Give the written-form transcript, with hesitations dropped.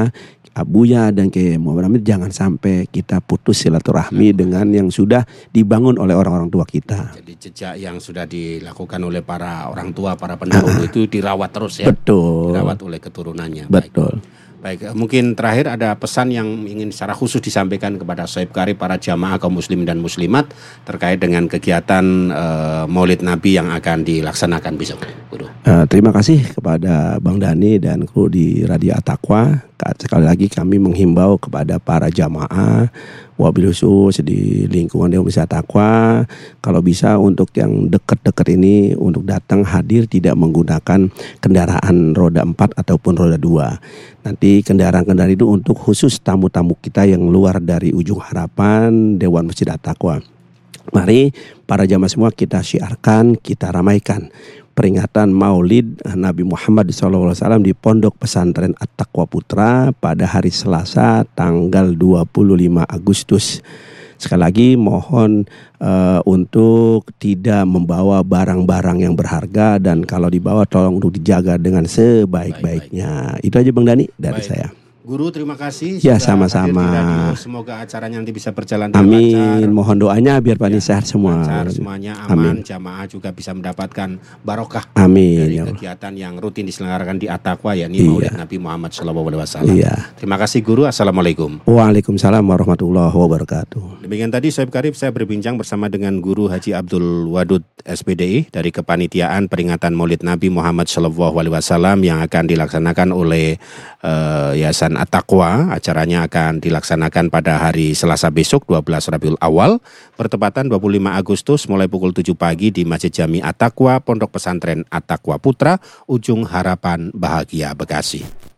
kita, Abuya dan Kiai Muhammad Amin, jangan sampai kita putus silaturahmi dengan yang sudah dibangun oleh orang-orang tua kita. Jadi jejak yang sudah dilakukan oleh para orang tua, para pendahulu itu dirawat terus ya. Betul. Dirawat oleh keturunannya. Betul. Baik, mungkin terakhir ada pesan yang ingin secara khusus disampaikan kepada Sohib Karib, para jamaah kaum muslimin dan muslimat terkait dengan kegiatan Maulid Nabi yang akan dilaksanakan besok, Guru. Terima kasih kepada Bang Dhani dan kru di Radio At-Taqwa. Sekali lagi kami menghimbau kepada para jamaah wabil khusus di lingkungan Dewan Masjid At-Taqwa, kalau bisa untuk yang dekat-dekat ini untuk datang hadir tidak menggunakan kendaraan roda 4 ataupun roda 2. Nanti kendaraan-kendaraan itu untuk khusus tamu-tamu kita yang luar dari Ujung Harapan Dewan Masjid At-Taqwa. Mari para jamaah semua kita syiarkan, kita ramaikan peringatan Maulid Nabi Muhammad SAW di Pondok Pesantren At-Taqwa Putra pada hari Selasa tanggal 25 Agustus. Sekali lagi mohon untuk tidak membawa barang-barang yang berharga, dan kalau dibawa tolong untuk dijaga dengan sebaik-baiknya. Itu aja Bang Dhani dari saya. Guru, terima kasih. Ya, sama-sama. Semoga acaranya nanti bisa berjalan dengan lancar. Amin. Mohon doanya biar Pak sehat semua. Lancar semuanya, aman. Amin. Jamaah juga bisa mendapatkan barokah. Amin. Dari kegiatan yang rutin diselenggarakan di At-Taqwa, yakni Maulid Nabi Muhammad SAW. Terima kasih Guru. Assalamualaikum. Waalaikumsalam warahmatullahi wabarakatuh. Demikian tadi Sohib Karib, saya berbincang bersama dengan Guru Haji Abdul Wadud SPDI dari Kepanitiaan Peringatan Maulid Nabi Muhammad SAW yang akan dilaksanakan oleh Yayasan At-Taqwa. Acaranya akan dilaksanakan pada hari Selasa besok 12 Rabiul Awal bertepatan 25 Agustus mulai pukul 7 pagi di Masjid Jami At-Taqwa Pondok Pesantren At-Taqwa Putra, Ujung Harapan Bahagia, Bekasi.